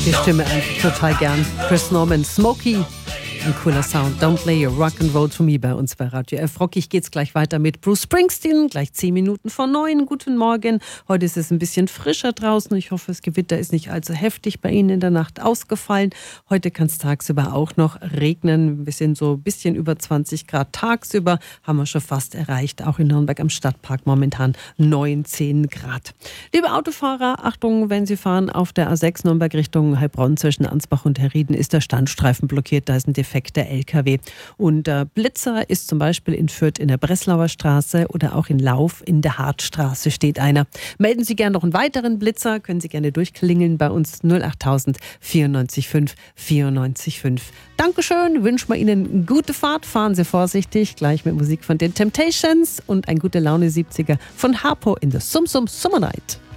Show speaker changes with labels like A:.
A: Die Stimme eigentlich total gern. Chris Norman, Smokey. Ein cooler Sound. Don't play your rock and roll to me bei uns bei Radio F. Rockig geht's gleich weiter mit Bruce Springsteen. Gleich 10 Minuten vor 9. Guten Morgen. Heute ist es ein bisschen frischer draußen. Ich hoffe, das Gewitter ist nicht allzu heftig bei Ihnen in der Nacht ausgefallen. Heute kann es tagsüber auch noch regnen. Wir sind so ein bisschen über 20 Grad tagsüber. Haben wir schon fast erreicht. Auch in Nürnberg am Stadtpark momentan 19 Grad. Liebe Autofahrer, Achtung, wenn Sie fahren auf der A6 Nürnberg Richtung Heilbronn zwischen Ansbach und Herrieden ist der Standstreifen blockiert. Da ist ein defekter LKW. Und Blitzer ist zum Beispiel in Fürth in der Breslauer Straße oder auch in Lauf in der Hartstraße steht einer. Melden Sie gerne noch einen weiteren Blitzer, können Sie gerne durchklingeln bei uns 08000 94 5 94 5. Dankeschön, wünschen wir Ihnen eine gute Fahrt, fahren Sie vorsichtig, gleich mit Musik von den Temptations und ein gute Laune 70er von Harpo in the Sum Sum Summer Night.